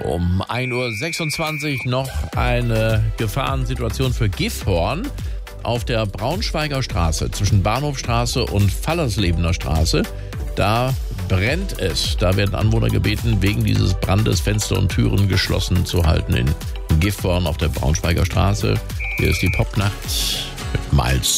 Um 1.26 Uhr noch eine Gefahrensituation für Gifhorn auf der Braunschweiger Straße zwischen Bahnhofstraße und Fallerslebener Straße. Da brennt es. Da werden Anwohner gebeten, wegen dieses Brandes Fenster und Türen geschlossen zu halten in Gifhorn auf der Braunschweiger Straße. Hier ist die Popnacht mit Miles.